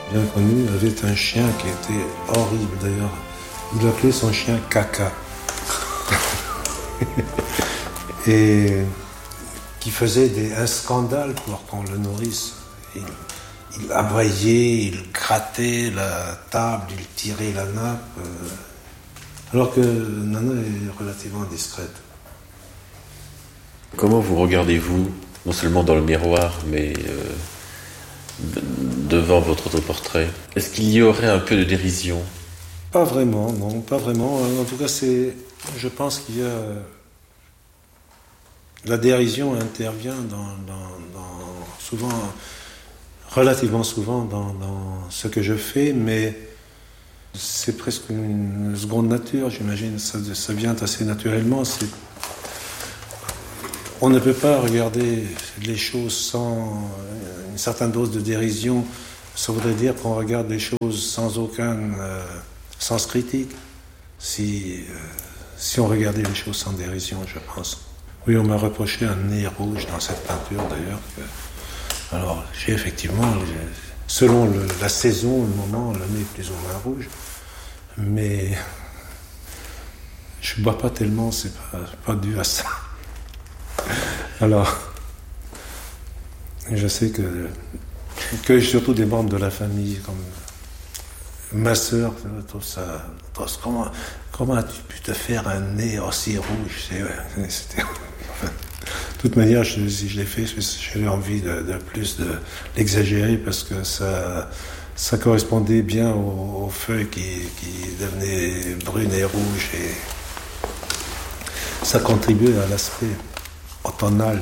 bien connu, avait un chien qui était horrible d'ailleurs. Il appelait son chien Caca. Et qui faisait un scandale pour qu'on le nourrisse. Il aboyait, il grattait la table, il tirait la nappe. Alors que Nana est relativement discrète. Comment vous regardez-vous, non seulement dans le miroir, mais devant votre autoportrait? Est-ce qu'il y aurait un peu de dérision? Pas vraiment, non, pas vraiment. En tout cas, je pense qu'il y a... La dérision intervient relativement souvent dans ce que je fais, mais c'est presque une seconde nature, j'imagine. Ça vient assez naturellement. On ne peut pas regarder les choses sans une certaine dose de dérision. Ça voudrait dire qu'on regarde les choses sans aucun sens critique. Si on regardait les choses sans dérision, je pense. Oui, on m'a reproché un nez rouge dans cette peinture d'ailleurs. Alors, j'ai effectivement, selon la saison, le moment, le nez est plus ou moins rouge. Mais je ne bois pas tellement, c'est pas dû à ça. Alors, je sais que surtout des membres de la famille, comme ma sœur, tout ça, comment as-tu pu te faire un nez aussi rouge? C'était... De toute manière, si je l'ai fait, j'ai envie de plus de l'exagérer parce que ça correspondait bien aux feuilles qui devenaient brunes et rouges et ça contribuait à l'aspect automnal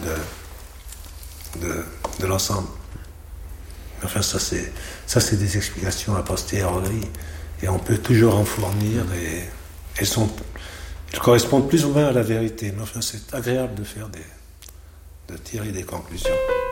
de l'ensemble. Enfin, ça c'est des explications a posteriori et on peut toujours en fournir et elles correspondent plus ou moins à la vérité. Mais enfin, c'est agréable de tirer des conclusions.